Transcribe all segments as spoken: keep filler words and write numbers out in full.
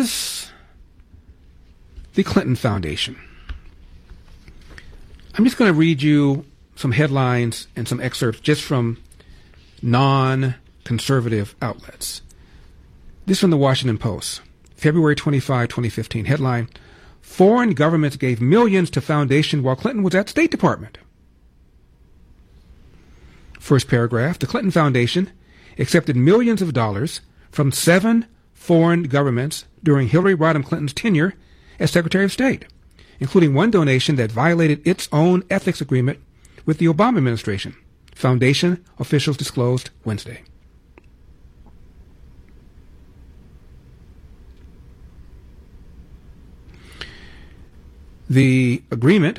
is the Clinton Foundation? I'm just going to read you some headlines and some excerpts just from non-conservative outlets. This is from the Washington Post, February twenty-fifth, twenty fifteen. Headline, foreign governments gave millions to foundation while Clinton was at State Department. First paragraph, the Clinton Foundation accepted millions of dollars from seven foreign governments during Hillary Rodham Clinton's tenure as Secretary of State, including one donation that violated its own ethics agreement with the Obama administration, Foundation officials disclosed Wednesday. The agreement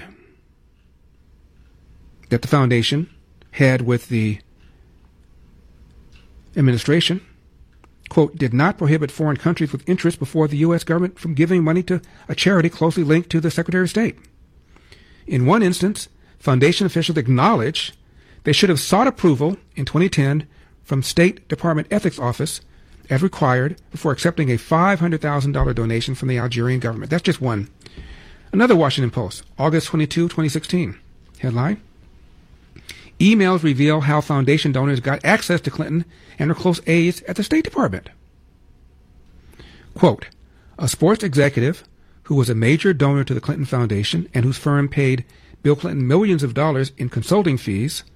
that the Foundation had with the administration, quote, did not prohibit foreign countries with interest before the U S government from giving money to a charity closely linked to the Secretary of State. In one instance, Foundation officials acknowledged they should have sought approval in twenty ten from State Department Ethics Office as required before accepting a five hundred thousand dollars donation from the Algerian government. That's just one. Another Washington Post, August twenty-second, twenty sixteen. Headline, emails reveal how Foundation donors got access to Clinton and her close aides at the State Department. Quote, a sports executive who was a major donor to the Clinton Foundation and whose firm paid Bill Clinton millions of dollars in consulting fees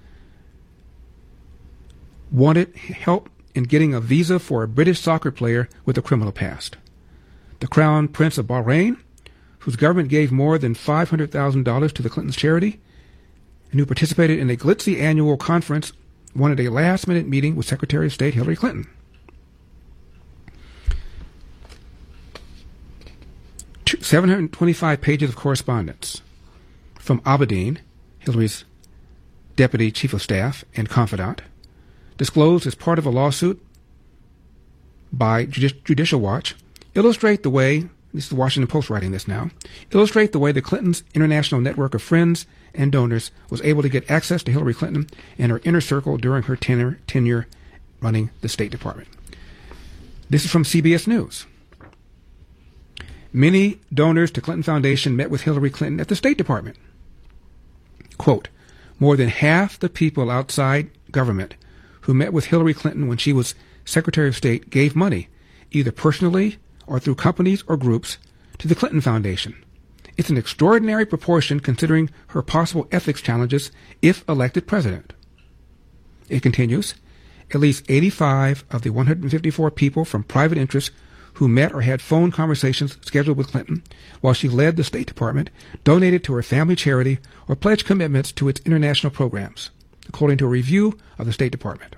wanted help in getting a visa for a British soccer player with a criminal past. The Crown Prince of Bahrain, whose government gave more than five hundred thousand dollars to the Clintons' charity, and who participated in a glitzy annual conference, wanted a last-minute meeting with Secretary of State Hillary Clinton. seven hundred twenty-five pages of correspondence from Abedin, Hillary's deputy chief of staff and confidant, disclosed as part of a lawsuit by Judici- Judicial Watch, illustrate the way, this is the Washington Post writing this now, illustrate the way the Clintons' international network of friends and donors was able to get access to Hillary Clinton and her inner circle during her tenure, tenure running the State Department. This is from C B S News. Many donors to Clinton Foundation met with Hillary Clinton at the State Department. Quote, more than half the people outside government who met with Hillary Clinton when she was Secretary of State gave money, either personally or through companies or groups, to the Clinton Foundation. It's an extraordinary proportion considering her possible ethics challenges if elected president. It continues, at least eighty-five of the one hundred fifty-four people from private interests who met or had phone conversations scheduled with Clinton while she led the State Department donated to her family charity or pledged commitments to its international programs, according to a review of the State Department.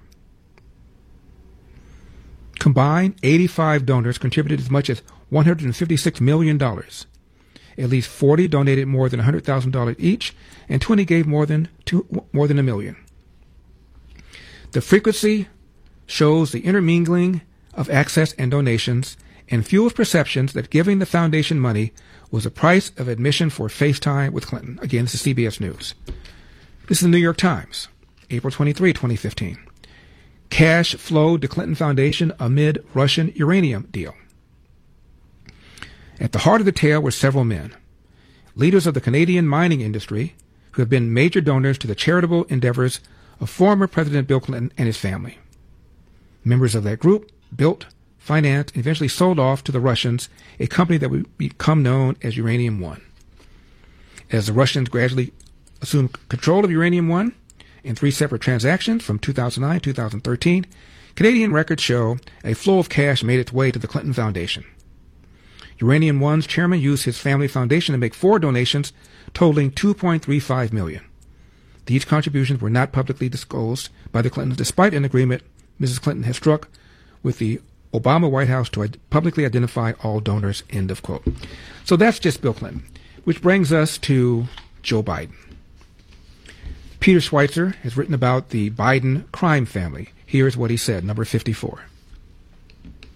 Combined, eighty-five donors contributed as much as one hundred fifty-six million dollars. At least forty donated more than one hundred thousand dollars each, and twenty gave more than two, more than a million. The frequency shows the intermingling of access and donations and fuels perceptions that giving the foundation money was the price of admission for FaceTime with Clinton. Again, this is C B S News. This is the New York Times, April twenty-third, twenty fifteen. Cash flowed to Clinton Foundation amid Russian uranium deal. At the heart of the tale were several men, leaders of the Canadian mining industry who have been major donors to the charitable endeavors of former President Bill Clinton and his family. Members of that group built, financed, and eventually sold off to the Russians a company that would become known as Uranium One. As the Russians gradually assumed control of Uranium One in three separate transactions from two thousand nine to two thousand thirteen, Canadian records show a flow of cash made its way to the Clinton Foundation. Uranium One's chairman used his family foundation to make four donations totaling two point three five million dollars. These contributions were not publicly disclosed by the Clintons, despite an agreement Missus Clinton had struck with the Obama White House to publicly identify all donors, end of quote. So that's just Bill Clinton, which brings us to Joe Biden. Peter Schweitzer has written about the Biden crime family. Here's what he said, number fifty-four.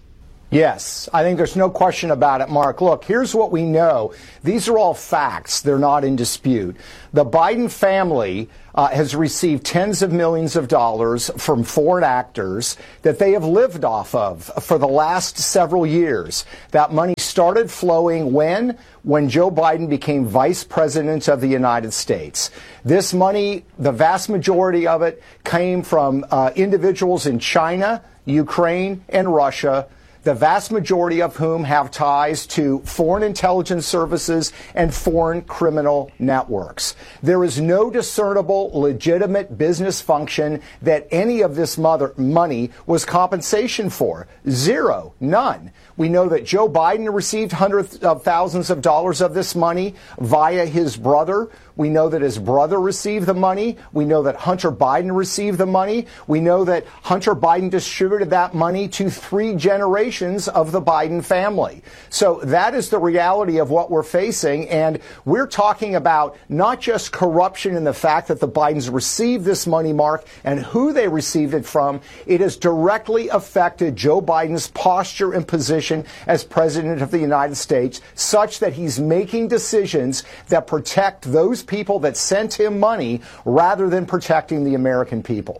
Yes, I think there's no question about it, Mark. Look, here's what we know. These are all facts. They're not in dispute. The Biden family uh, has received tens of millions of dollars from foreign actors that they have lived off of for the last several years. That money started flowing when? When Joe Biden became vice president of the United States. This money, the vast majority of it, came from uh, individuals in China, Ukraine, and Russia, the vast majority of whom have ties to foreign intelligence services and foreign criminal networks. There is no discernible, legitimate business function that any of this mother money was compensation for. Zero. None. We know that Joe Biden received hundreds of thousands of dollars of this money via his brother. We know that his brother received the money. We know that Hunter Biden received the money. We know that Hunter Biden distributed that money to three generations of the Biden family. So that is the reality of what we're facing. And we're talking about not just corruption and the fact that the Bidens received this money, Mark, and who they received it from. It has directly affected Joe Biden's posture and position as president of the United States, such that he's making decisions that protect those people that sent him money rather than protecting the American people.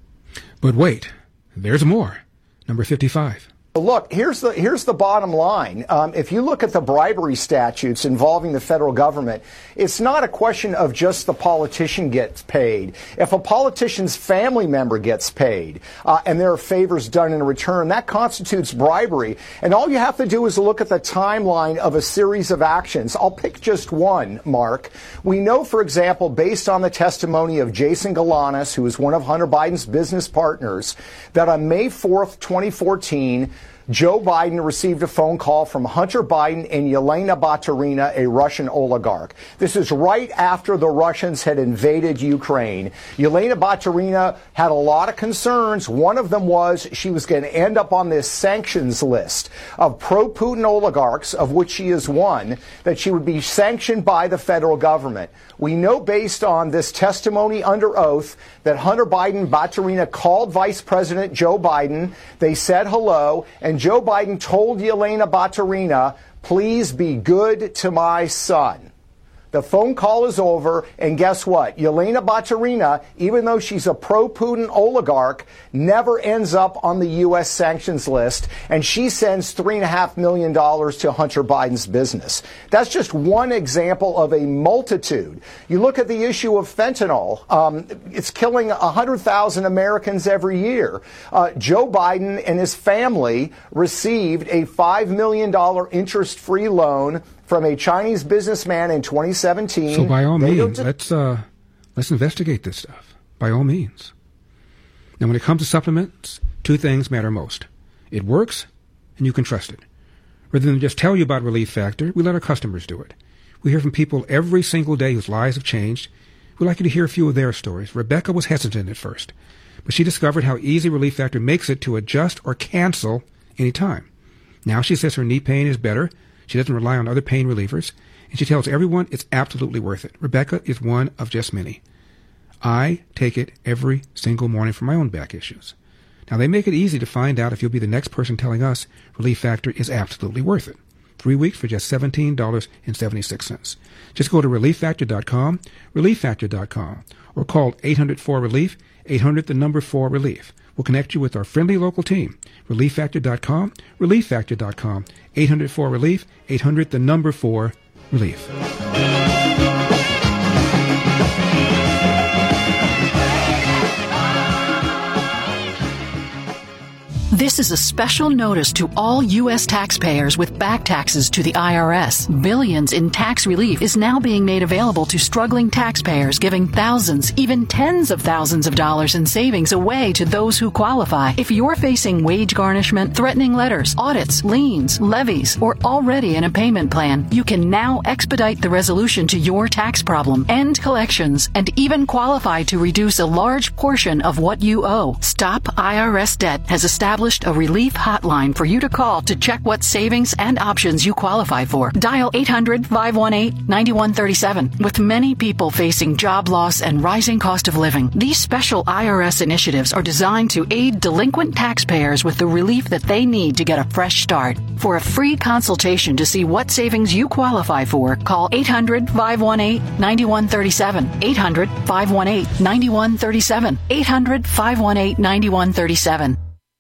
But wait, there's more. Number fifty-five. Look, here's the here's the bottom line. Um, if you look at the bribery statutes involving the federal government, it's not a question of just the politician gets paid. If a politician's family member gets paid uh, and there are favors done in return, that constitutes bribery. And all you have to do is look at the timeline of a series of actions. I'll pick just one, Mark. We know, for example, based on the testimony of Jason Galanis, who is one of Hunter Biden's business partners, that on May fourth, twenty fourteen, Joe Biden received a phone call from Hunter Biden and Yelena Baturina, a Russian oligarch. This is right after the Russians had invaded Ukraine. Yelena Baturina had a lot of concerns. One of them was she was going to end up on this sanctions list of pro-Putin oligarchs, of which she is one, that she would be sanctioned by the federal government. We know based on this testimony under oath that Hunter Biden Baturina called Vice President Joe Biden. They said hello, and Joe Biden told Yelena Baturina, please be good to my son. The phone call is over, and guess what? Yelena Baturina, even though she's a pro-Putin oligarch, never ends up on the U S sanctions list, and she sends three point five million dollars to Hunter Biden's business. That's just one example of a multitude. You look at the issue of fentanyl. Um, it's killing one hundred thousand Americans every year. Uh, Joe Biden and his family received a five million dollars interest-free loan from a Chinese businessman in twenty seventeen. So by all means, let's uh, let's investigate this stuff. By all means. Now, when it comes to supplements, two things matter most. It works, and you can trust it. Rather than just tell you about Relief Factor, we let our customers do it. We hear from people every single day whose lives have changed. We'd like you to hear a few of their stories. Rebecca was hesitant at first, but she discovered how easy Relief Factor makes it to adjust or cancel anytime. Now she says her knee pain is better. She doesn't rely on other pain relievers, and she tells everyone it's absolutely worth it. Rebecca is one of just many. I take it every single morning for my own back issues. Now, they make it easy to find out if you'll be the next person telling us Relief Factor is absolutely worth it. Three weeks for just seventeen dollars and seventy-six cents. Just go to relief factor dot com, relief factor dot com, or call eight hundred four relief, eight hundred the number four relief. We'll connect you with our friendly local team. relief factor dot com, relief factor dot com, eight hundred four relief, eight hundred the number four relief. This is a special notice to all U S taxpayers with back taxes to the I R S. Billions in tax relief is now being made available to struggling taxpayers, giving thousands, even tens of thousands of dollars in savings away to those who qualify. If you're facing wage garnishment, threatening letters, audits, liens, levies, or already in a payment plan, you can now expedite the resolution to your tax problem, end collections, and even qualify to reduce a large portion of what you owe. Stop I R S Debt has established established a relief hotline for you to call to check what savings and options you qualify for. Dial eight hundred, five one eight, nine one three seven. With many people facing job loss and rising cost of living, these special I R S initiatives are designed to aid delinquent taxpayers with the relief that they need to get a fresh start. For a free consultation to see what savings you qualify for, call eight hundred, five one eight, nine one three seven. eight hundred, five one eight, nine one three seven. eight hundred, five one eight, nine one three seven.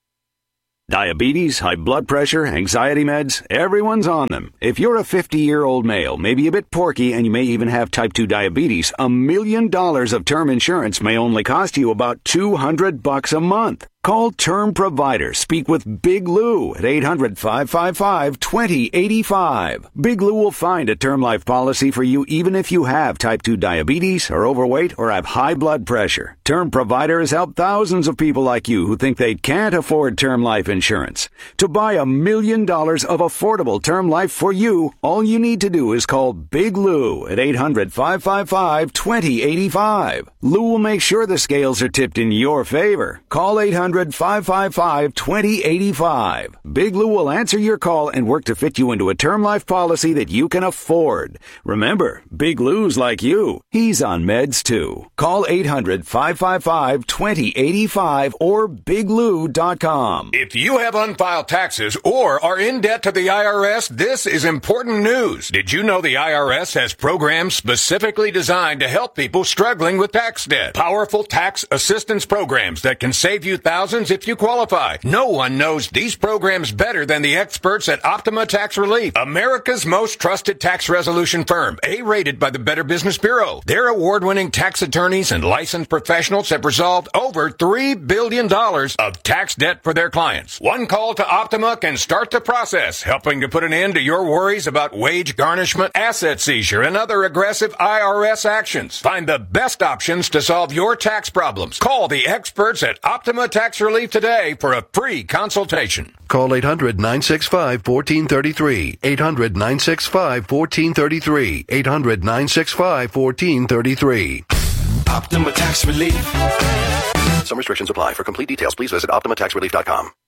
Diabetes, high blood pressure, anxiety meds, everyone's on them. If you're a fifty-year-old male, maybe a bit porky, and you may even have type two diabetes, a million dollars of term insurance may only cost you about two hundred bucks a month. Call Term Provider. Speak with Big Lou at eight hundred, five five five, two zero eight five. Big Lou will find a term life policy for you even if you have type two diabetes, are overweight, or have high blood pressure. Term Provider has helped thousands of people like you who think they can't afford term life insurance. To buy a million dollars of affordable term life for you, all you need to do is call Big Lou at eight hundred, five five five, two zero eight five. Lou will make sure the scales are tipped in your favor. Call eight hundred, five five five, two zero eight five. Big Lou will answer your call and work to fit you into a term life policy that you can afford. Remember, Big Lou's like you. He's on meds too. Call eight hundred, five five five, two zero eight five or big lou dot com. If you have unfiled taxes or are in debt to the I R S, this is important news. Did you know the I R S has programs specifically designed to help people struggling with tax debt? Powerful tax assistance programs that can save you thousands if you qualify. No one knows these programs better than the experts at Optima Tax Relief, America's most trusted tax resolution firm, A-rated by the Better Business Bureau. Their award-winning tax attorneys and licensed professionals have resolved over three billion dollars of tax debt for their clients. One call to Optima can start the process, helping to put an end to your worries about wage garnishment, asset seizure, and other aggressive I R S actions. Find the best options to solve your tax problems. Call the experts at Optima Tax Relief today for a free consultation. Call eight hundred, nine six five, one four three three. eight hundred, nine six five, one four three three. eight hundred, nine six five, one four three three. Optima Tax Relief. Some restrictions apply. For complete details, please visit optima tax relief dot com.